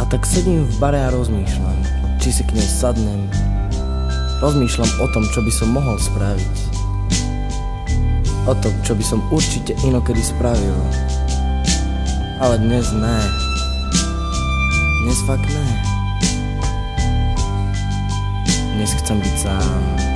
A tak sedím v bare a rozmýšľam, či si k nej sadnem. Rozmýšľam o tom, čo by som mohol spraviť. O tom, čo by som určite inokedy spravil. Ale dnes ne. Dnes fakt ne. Dnes chcem byť sám.